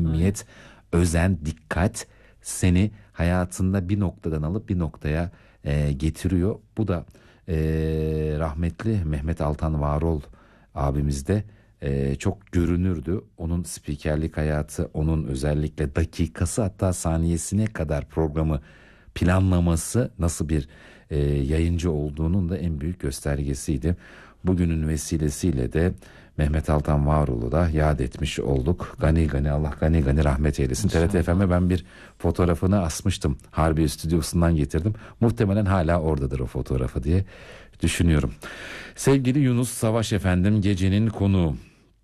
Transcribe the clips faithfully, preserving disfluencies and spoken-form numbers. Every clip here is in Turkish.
ehemmiyet, özen, dikkat seni hayatında bir noktadan alıp bir noktaya e, getiriyor. Bu da e, rahmetli Mehmet Altan Varol abimizde e, çok görünürdü. Onun spikerlik hayatı, onun özellikle dakikası hatta saniyesine kadar programı planlaması nasıl bir e, yayıncı olduğunun da en büyük göstergesiydi. Bugünün vesilesiyle de Mehmet Altan Varol'u da yad etmiş olduk. Gani gani Allah gani gani rahmet eylesin. T R T F M'e ben bir fotoğrafını asmıştım. Harbiye stüdyosundan getirdim. Muhtemelen hala oradadır o fotoğrafı diye düşünüyorum. Sevgili Yunus Savaş efendim, gecenin konuğu.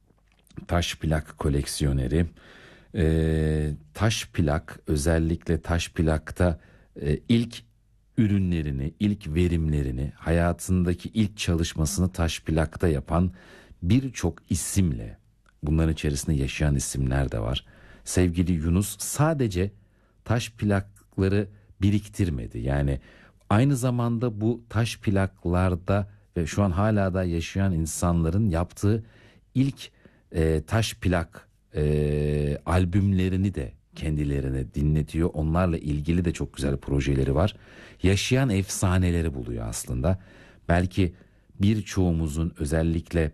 Taş plak koleksiyoneri. Ee, taş plak, özellikle taş plakta e, ilk ürünlerini, ilk verimlerini, hayatındaki ilk çalışmasını taş plakta yapan birçok isimle, bunların içerisinde yaşayan isimler de var. Sevgili Yunus sadece taş plakları biriktirmedi. Yani aynı zamanda bu taş plaklarda ve şu an hala da yaşayan insanların yaptığı ilk e, taş plak e, albümlerini de kendilerine dinletiyor. Onlarla ilgili de çok güzel projeleri var. Yaşayan efsaneleri buluyor aslında. Belki birçoğumuzun özellikle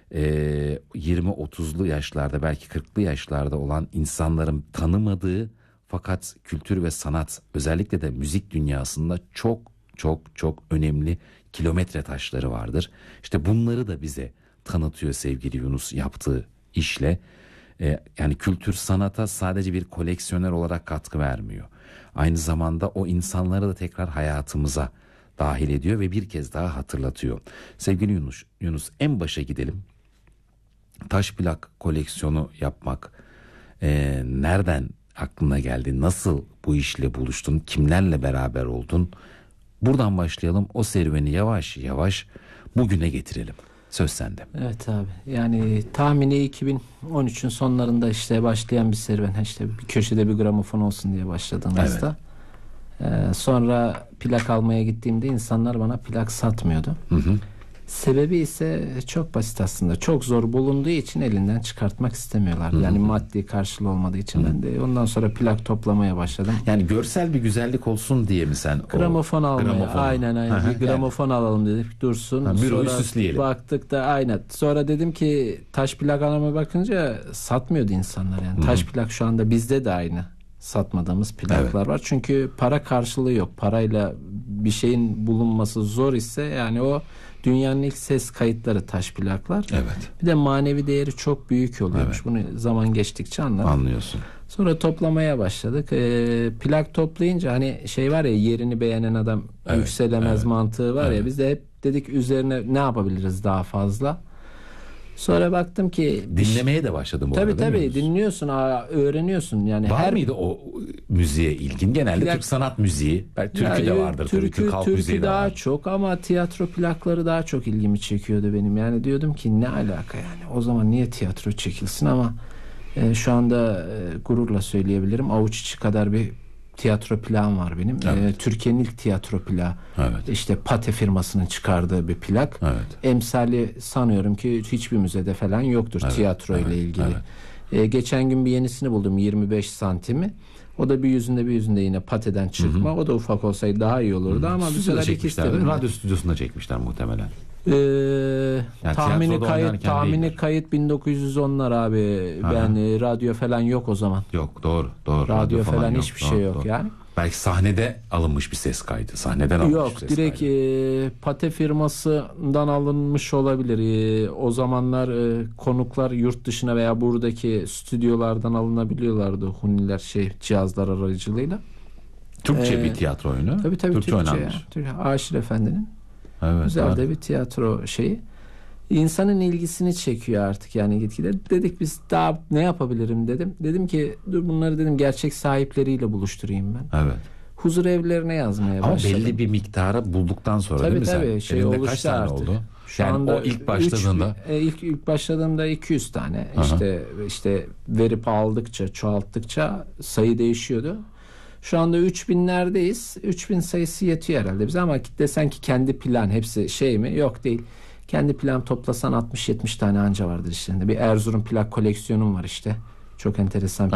e, yirmi otuzlu yaşlarda, belki kırklı yaşlarda olan insanların tanımadığı fakat kültür ve sanat, özellikle de müzik dünyasında çok çok çok önemli kilometre taşları vardır. İşte bunları da bize tanıtıyor sevgili Yunus yaptığı işle. Ee, yani kültür sanata sadece bir koleksiyoner olarak katkı vermiyor. Aynı zamanda o insanları da tekrar hayatımıza dahil ediyor ve bir kez daha hatırlatıyor. Sevgili Yunus, Yunus en başa gidelim. Taş plak koleksiyonu yapmak e, nereden aklına geldi? Nasıl bu işle buluştun? Kimlerle beraber oldun? Buradan başlayalım. O serüveni yavaş yavaş bugüne getirelim. Söz sende. Evet abi. Yani tahmini iki bin on üçün sonlarında işte başlayan bir serüven. İşte bir köşede bir gramofon olsun diye başladığımızda. Evet. Ee, sonra plak almaya gittiğimde insanlar bana plak satmıyordu. Hı hı. Sebebi ise çok basit aslında. Çok zor bulunduğu için elinden çıkartmak istemiyorlar. Hı hı. Yani maddi karşılığı olmadığı için. Hı hı. Ben de ondan sonra plak toplamaya başladım. Yani görsel bir güzellik olsun diye mi sen? Gramofon o, almaya. Gramofon. Aynen aynen. Hı hı. Bir gramofon yani alalım dedik. Dursun. Ha, büroyu süsleyelim. Baktık da aynen. Sonra dedim ki taş plak almaya bakınca satmıyordu insanlar yani. Hı hı. Taş plak şu anda bizde de aynı. Satmadığımız plaklar evet. var. Çünkü para karşılığı yok. Parayla bir şeyin bulunması zor ise yani o dünyanın ilk ses kayıtları taş plaklar. Evet. Bir de manevi değeri çok büyük oluyormuş. Evet. Bunu zaman geçtikçe anladım. Anlıyorsun. Sonra toplamaya başladık. Ee, plak toplayınca hani şey var ya, yerini beğenen adam evet. yükselemez evet. mantığı var evet. ya. Biz de hep dedik üzerine ne yapabiliriz daha fazla. Sonra baktım ki dinlemeye de başladım bu tabii, arada. Tabii tabii dinliyorsun, öğreniyorsun yani. Var her mıydı o müziğe ilgin? Genelde plak, Türk sanat müziği. Belki türkü de vardır. Türkü, Türk halk türkü müziği de daha var. çok ama tiyatro plakları daha çok ilgimi çekiyordu benim. Yani diyordum ki ne alaka yani? O zaman niye tiyatro çekilsin ama e, şu anda e, gururla söyleyebilirim. Avuç içi kadar bir tiyatro plağım var benim. Evet. E, Türkiye'nin ilk tiyatro plağı. Evet. İşte Pate firmasının çıkardığı bir plak. Evet. Emsali sanıyorum ki hiçbir müzede falan yoktur evet. tiyatro ile evet. ilgili. Evet. E, geçen gün bir yenisini buldum, yirmi beş santimi. O da bir yüzünde bir yüzünde yine Pate'den çıkma. Hı hı. O da ufak olsaydı daha iyi olurdu. Hı hı. Ama bir sefer ikisi de radyo stüdyosunda çekmişler muhtemelen. Ee, yani tahmini kayıt tahmini değiller. Kayıt bin dokuz yüz onlar abi. Aha. Ben e, radyo falan yok o zaman. Yok doğru doğru. Radyo, radyo falan, falan hiçbir yok, şey doğru, yok doğru. yani. Belki sahnede alınmış bir ses kaydı. Sahneden alınmış yok, bir ses direkt kaydı. E, Pate firmasından alınmış olabilir. E, o zamanlar e, konuklar yurt dışına veya buradaki stüdyolardan alınabiliyorlardı. Huniler şey cihazlar aracılığıyla. Türkçe ee, bir tiyatro oyunu. Tabii tabii Türkçe, Türkçe oynanmış. Türkçe. Aşir Efendi'nin. Evet, güzel var. De bir tiyatro şeyi. İnsanın ilgisini çekiyor artık yani gitgide. Dedik biz daha ne yapabilirim dedim. Dedim ki dur bunları dedim gerçek sahipleriyle buluşturayım ben. Evet. Huzur evlerine yazmaya ama başladım. Ama belli bir miktara bulduktan sonra tabii, değil mi tabii, sen? Şey oluştu kaç tane artık. Oldu? Şu yani anda o ilk başladığında üç, ilk, ilk başladığımda iki yüz tane. Aha. işte işte verip aldıkça, çoğalttıkça sayı değişiyordu. Şu anda üç binlerdeyiz. üç bin sayısı yetiyor herhalde bize ama desen ki kendi plan hepsi şey mi? Yok değil. Kendi plan toplasan altmış yetmiş tane anca vardır içlerinde. Bir Erzurum plak koleksiyonum var işte. Çok enteresan.